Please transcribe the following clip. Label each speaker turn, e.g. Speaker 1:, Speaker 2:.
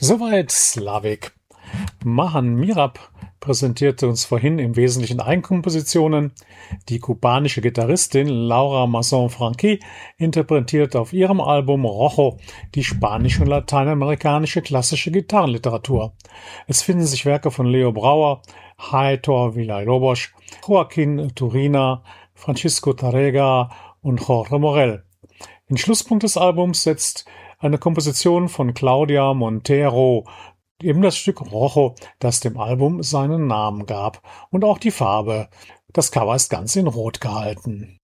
Speaker 1: Soweit Slavik. Mahan Mirab präsentierte uns vorhin im Wesentlichen Eigenkompositionen. Die kubanische Gitarristin Laura Masson-Franqui interpretiert auf ihrem Album Rojo die spanische und lateinamerikanische klassische Gitarrenliteratur. Es finden sich Werke von Leo Brauer, Heitor Villa-Lobos, Joaquín Turina, Francisco Tárrega und Jorge Morel. Den Schlusspunkt des Albums setzt eine Komposition von Claudia Montero, eben das Stück Rojo, das dem Album seinen Namen gab, und auch die Farbe. Das Cover ist ganz in Rot gehalten.